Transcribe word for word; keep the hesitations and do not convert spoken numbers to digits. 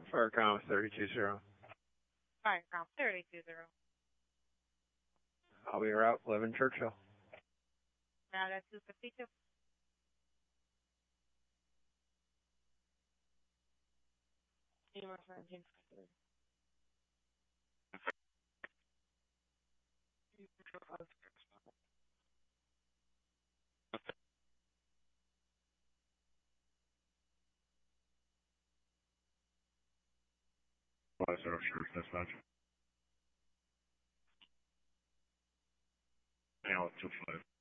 Firecom thirty-two zero. Firecom thirty-two zero. I'll be route eleven Churchill. Now that's two fifty-two. Five zero sure, dispatch. Now two five.